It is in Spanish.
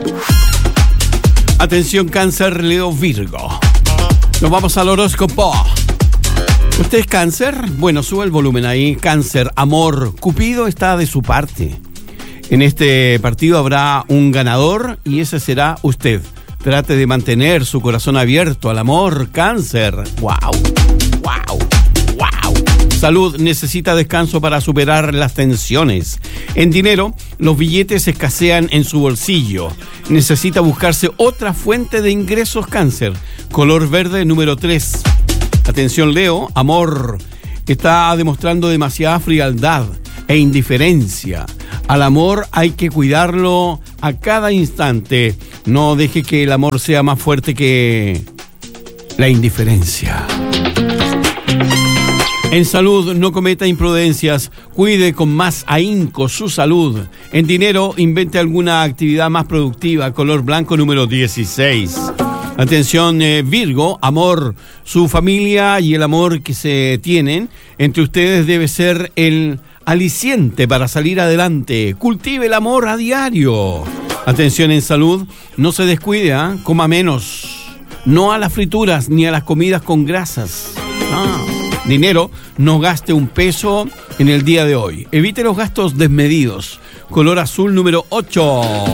Atención, Cáncer, Leo, Virgo. Nos vamos al horóscopo. ¿Usted es Cáncer? Bueno, sube el volumen ahí. Cáncer, amor. Cupido está de su parte. En este partido habrá un ganador y ese será usted. Trate de mantener su corazón abierto al amor, Cáncer. ¡Wow! ¡Wow! ¡Wow! Salud, necesita descanso para superar las tensiones. En dinero, los billetes escasean en su bolsillo. Necesita buscarse otra fuente de ingresos, Cáncer. Color verde número 3. Atención, Leo, amor. Está demostrando demasiada frialdad e indiferencia. Al amor hay que cuidarlo a cada instante. No deje que el amor sea más fuerte que la indiferencia. En salud, no cometa imprudencias. Cuide con más ahínco su salud. En dinero, invente alguna actividad más productiva. Color blanco número 16. Atención, Virgo, amor. Su familia y el amor que se tienen entre ustedes debe ser el aliciente para salir adelante. Cultive el amor a diario. Atención, en salud, no se descuide, coma menos. No a las frituras ni a las comidas con grasas. Dinero, no gaste un peso en el día de hoy. Evite los gastos desmedidos. Color azul número 8.